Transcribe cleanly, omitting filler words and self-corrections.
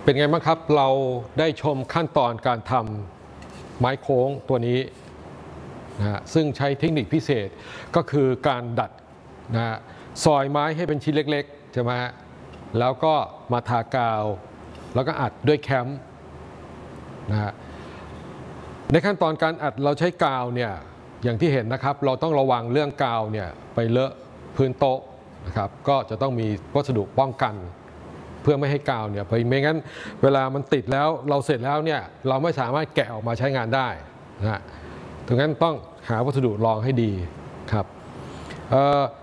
เป็นไงบ้างครับเราได้ชมขั้นตอนการทำไม้โค้งตัวนี้นะฮะซึ่งใช้เทคนิคพิเศษก็คือการดัดนะฮะซอยไม้ให้เป็นชิ้นเล็กๆใช่ไหมฮะแล้วก็มาทากาวแล้วก็อัดด้วยแคมนะฮะในขั้นตอนการอัดเราใช้กาวเนี่ยอย่างที่เห็นนะครับเราต้องระวังเรื่องกาวเนี่ยไปเลอะพื้นโต๊ะนะครับก็จะต้องมีวัสดุป้องกันเพื่อไม่ให้กาวเนี่ยไปไม่งั้นเวลามันติดแล้วเราเสร็จแล้วเนี่ยเราไม่สามารถแกะออกมาใช้งานได้นะฮะดังนั้นต้องหาวัสดุรองให้ดีครับ